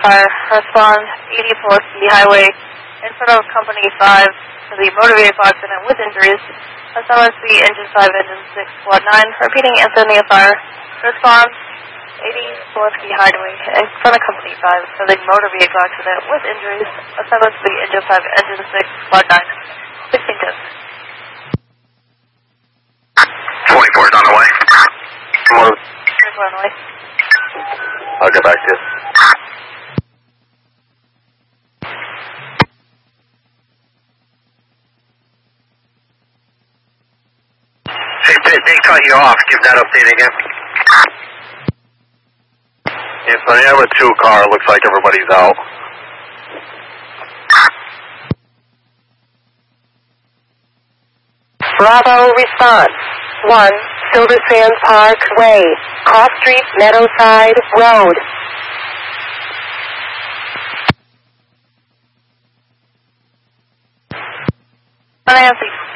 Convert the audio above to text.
fire. Respond 84th Highway in front of Company 5 for the motor vehicle accident with injuries. SLSB Engine 5, Engine 6, Squad 9. Repeating, Anthony Fire. Respond 84th Highway in front of Company 5 for the motor vehicle accident with injuries. SLSB Engine 5, Engine 6, Squad 9. 16 tips. 24 is on the way. Here's on the way. I'll get back to you. Hey, they cut you off. Give that update again. Yeah, so I have a 2-car. Looks like everybody's out. Bravo response. 1, Silver Sands Park Way, Cross Street, Meadowside Road. Nancy.